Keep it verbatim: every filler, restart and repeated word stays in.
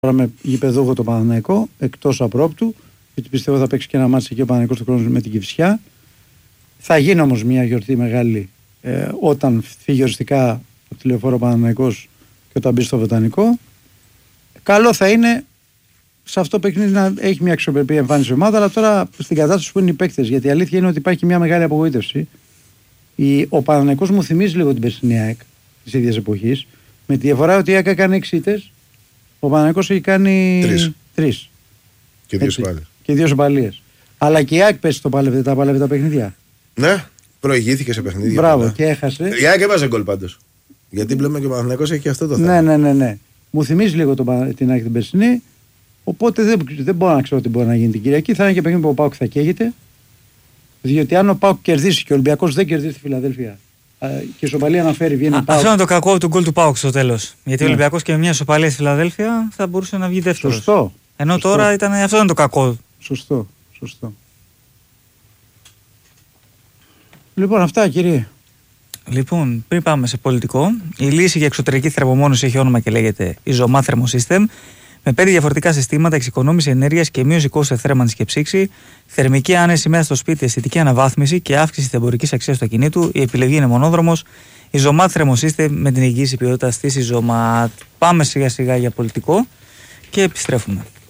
με γηπεδούχο το Παναθηναϊκό, εκτός απρόπτου, γιατί πιστεύω θα παίξει και ένα μάτσο εκεί ο Παναθηναϊκός του χρόνου με την Κηφισιά. Θα γίνει όμως μια γιορτή μεγάλη ε, όταν φύγει οριστικά από τη Λεωφόρο Παναθηναϊκός και όταν μπει στο Βοτανικό. Καλό θα είναι σε αυτό το παιχνίδι να έχει μια αξιοπρεπή εμφάνιση ομάδα, αλλά τώρα στην κατάσταση που είναι οι παίκτες. Γιατί η αλήθεια είναι ότι υπάρχει μια μεγάλη απογοήτευση. Η, ο Παναθηναϊκός μου θυμίζει λίγο την περσινή ΑΕΚ της ίδιας εποχής, με τη διαφορά ότι η ΑΕΚ έκανε έξι ήττες, ο Παναθηναϊκός έχει κάνει τρεις. Και δύο σοπαλίες. Και δύο σοπαλίες. Αλλά και η ΑΕΚ πέσει το πάλευε, τα πάλευε τα παιχνίδια. Ναι, προηγήθηκε σε παιχνίδια. Μπράβο, πολλά. Και έχασε. Η ΑΕΚ έβαζε γκολ πάντως. Γιατί βλέπουμε και ο Παναθηναϊκός έχει και αυτό το θέμα. Ναι, ναι, ναι, ναι. Μου θυμίζει λίγο το, την ΑΕΚ την περσινή. Οπότε δεν, δεν μπορώ να ξέρω τι μπορεί να γίνει την Κυριακή. Θα είναι και παιχνίδι που ο ΠΑΟΚ θα καίγεται. Διότι αν ο ΠΑΟΚ κερδίσει και ο Ολυμπιακός δεν κερδίσει τη Φιλαδέλφια και η ισοπαλία αναφέρει βγαίνει Α, αυτό είναι το κακό του γκολ του ΠΑΟΚ στο τέλος. Γιατί ναι. Ο Ολυμπιακός και με μια ισοπαλία στη Φιλαδέλφια θα μπορούσε να βγει δεύτερος. Σωστό. Ενώ Σωστό. τώρα ήταν, αυτό είναι το κακό. Σωστό. Σωστό. Λοιπόν, αυτά κύριε. Λοιπόν, πριν πάμε σε πολιτικό, η λύση για εξωτερική θερμομόνωση έχει όνομα και λέγεται Isomat Thermosystem. Με πέντε διαφορετικά συστήματα, εξοικονόμηση ενέργειας και μείωση κόστου θέρμανσης και ψήξη, θερμική άνεση μέσα στο σπίτι, αισθητική αναβάθμιση και αύξηση της εμπορικής αξίας του ακινήτου, η επιλογή είναι μονόδρομος. Isomat Thermosystem με την εγγύηση ποιότητας της Isomat. Πάμε σιγά σιγά για πολιτικό και επιστρέφουμε.